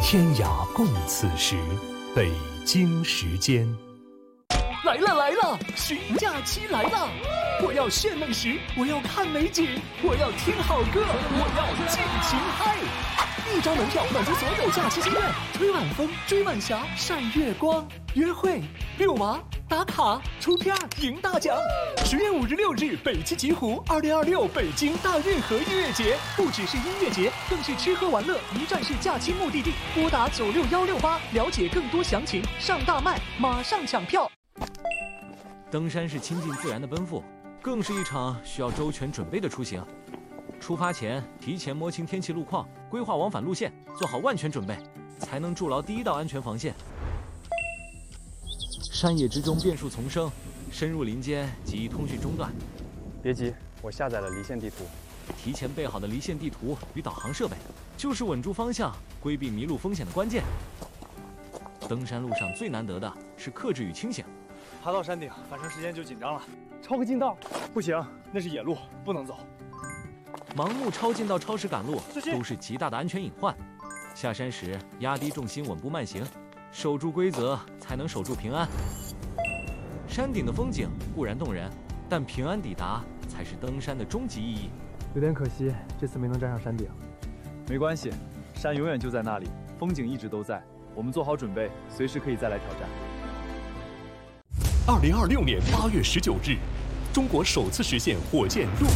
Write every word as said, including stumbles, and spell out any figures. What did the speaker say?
天涯共此时，北京时间。 来了来了，寻假期来了！我要炫美食，我要看美景，我要听好歌，我要尽情嗨！一张门票满足所有假期心愿，吹晚风，追晚霞，晒月光，约会、遛娃、打卡、出片赢大奖。十月五日六日，北汽极狐二零二六北京大运河音乐节，不只是音乐节，更是吃喝玩乐一站式假期目的地。拨打九六幺六八，了解更多详情。上大麦，马上抢票。 登山是亲近自然的奔赴，更是一场需要周全准备的出行。出发前，提前摸清天气路况，规划往返路线，做好万全准备，才能筑牢第一道安全防线。山野之中变数丛生，深入林间极易通讯中断。 别急，我下载了离线地图。 提前备好的离线地图与导航设备，就是稳住方向、规避迷路风险的关键。登山路上最难得的是克制与清醒。 爬到山顶，返程时间就紧张了。超个近道，不行，那是野路，不能走。 盲目超近道、超时赶路都是极大的安全隐患。下山时压低重心，稳步慢行，守住规则，才能守住平安。山顶的风景固然动人，但平安抵达才是登山的终极意义。 有点可惜，这次没能站上山顶。没关系，山永远就在那里，风景一直都在。我们做好准备，随时可以再来挑战。 二零二六年八月十九日，中国首次实现火箭入